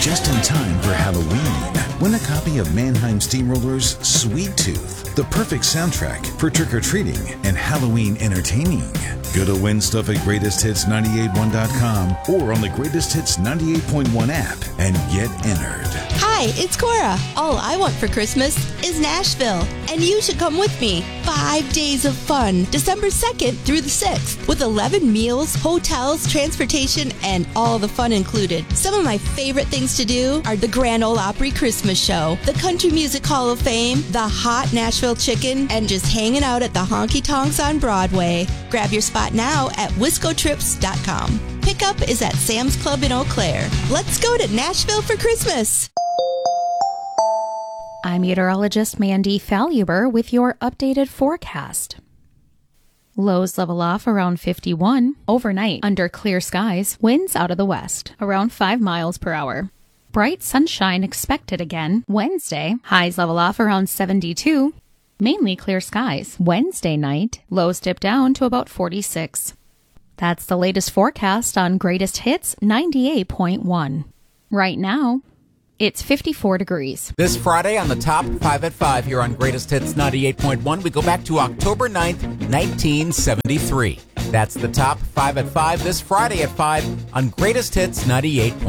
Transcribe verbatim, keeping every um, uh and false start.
just in time for Halloween. Win a copy of Mannheim Steamroller's Sweet Tooth, the perfect soundtrack for trick-or-treating and Halloween entertaining. Go to win stuff at greatest hits nine eight one dot com or on the Greatest Hits ninety-eight point one app and get entered. Hi, it's Cora. All I want for Christmas is Nashville, and you should come with me. Five days of fun, December second through the sixth, with eleven meals, hotels, transportation, and all the fun included. Some of my favorite things to do are the Grand Ole Opry Christmas Show, the Country Music Hall of Fame, the hot Nashville Chicken, and just hanging out at the Honky Tonks on Broadway. Grab your spot now at wisco trips dot com. Pickup is at Sam's Club in Eau Claire. Let's go to Nashville for Christmas. I'm meteorologist Mandy Faluber with your updated forecast. Lows level off around fifty-one. Overnight, under clear skies, winds out of the west, around five miles per hour. Bright sunshine expected again Wednesday. Highs level off around seventy-two. Mainly clear skies. Wednesday night, lows dip down to about forty-six. That's the latest forecast on Greatest Hits ninety-eight point one. Right now, it's fifty-four degrees. This Friday on the Top five at five here on Greatest Hits ninety-eight point one, we go back to October ninth, nineteen seventy-three. That's the Top five at five this Friday at five on Greatest Hits ninety-eight point one.